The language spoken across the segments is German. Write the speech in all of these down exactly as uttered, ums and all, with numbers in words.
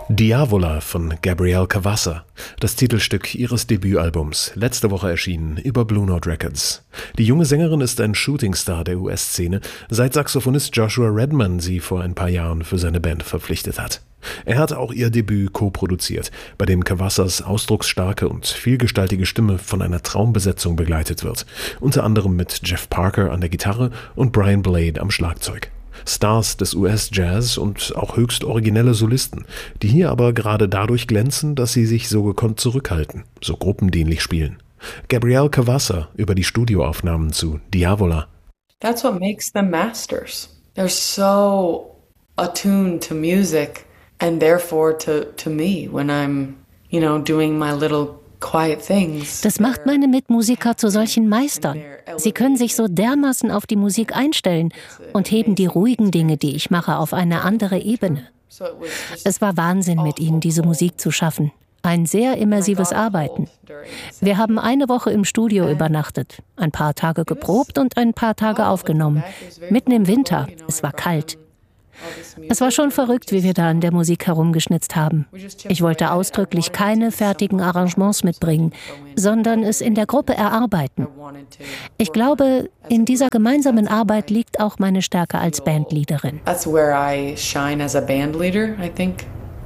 Diavola von Gabrielle Cavazza, das Titelstück ihres Debütalbums, letzte Woche erschienen über Blue Note Records. Die junge Sängerin ist ein Shootingstar der U S-Szene, seit Saxophonist Joshua Redman sie vor ein paar Jahren für seine Band verpflichtet hat. Er hat auch ihr Debüt co-produziert, bei dem Cavazzas ausdrucksstarke und vielgestaltige Stimme von einer Traumbesetzung begleitet wird, unter anderem mit Jeff Parker an der Gitarre und Brian Blade am Schlagzeug. Stars des U S-Jazz und auch höchst originelle Solisten, die hier aber gerade dadurch glänzen, dass sie sich so gekonnt zurückhalten, so gruppendienlich spielen. Gabrielle Cavazza über die Studioaufnahmen zu Diavola. That's what makes them masters. They're so attuned to music and therefore to, to me when I'm, you know, doing my little quiet things. Das macht meine Mitmusiker zu solchen Meistern. Sie können sich so dermaßen auf die Musik einstellen und heben die ruhigen Dinge, die ich mache, auf eine andere Ebene. Es war Wahnsinn, mit ihnen diese Musik zu schaffen. Ein sehr immersives Arbeiten. Wir haben eine Woche im Studio übernachtet, ein paar Tage geprobt und ein paar Tage aufgenommen. Mitten im Winter, es war kalt. Es war schon verrückt, wie wir da an der Musik herumgeschnitzt haben. Ich wollte ausdrücklich keine fertigen Arrangements mitbringen, sondern es in der Gruppe erarbeiten. Ich glaube, in dieser gemeinsamen Arbeit liegt auch meine Stärke als Bandleaderin. That's where I shine as a bandleader, I think,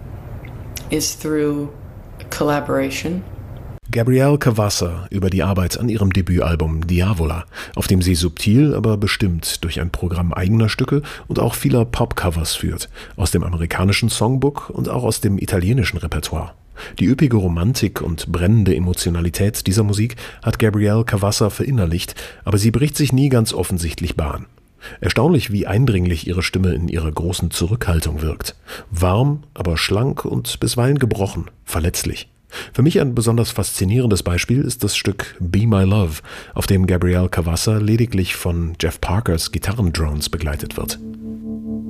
is through collaboration. Gabrielle Cavazza über die Arbeit an ihrem Debütalbum Diavola, auf dem sie subtil, aber bestimmt durch ein Programm eigener Stücke und auch vieler Pop-Covers führt, aus dem amerikanischen Songbook und auch aus dem italienischen Repertoire. Die üppige Romantik und brennende Emotionalität dieser Musik hat Gabrielle Cavazza verinnerlicht, aber sie bricht sich nie ganz offensichtlich Bahn. Erstaunlich, wie eindringlich ihre Stimme in ihrer großen Zurückhaltung wirkt. Warm, aber schlank und bisweilen gebrochen, verletzlich. Für mich ein besonders faszinierendes Beispiel ist das Stück Be My Love, auf dem Gabrielle Cavazza lediglich von Jeff Parkers Gitarrendrones begleitet wird.